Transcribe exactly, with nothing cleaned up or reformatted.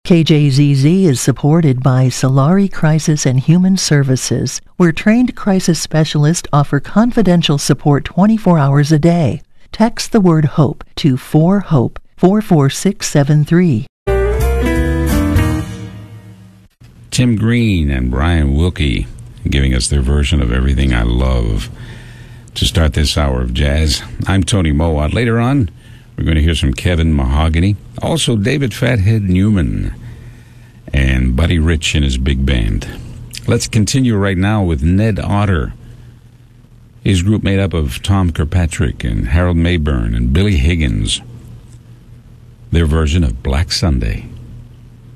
K J Z Z is supported by Solari Crisis and Human Services, where trained crisis specialists offer confidential support twenty-four hours a day. Text the word HOPE to four HOPE four four six seven three. Tim Green and Brian Wilkie giving us their version of Everything I Love to start this hour of jazz. I'm Tony Mowat. Later on, we're going to hear some Kevin Mahogany, also David Fathead Newman, and Buddy Rich and his big band. Let's continue right now with Ned Otter. His group made up of Tom Kirkpatrick and Harold Mayburn and Billy Higgins. Their version of Black Sunday.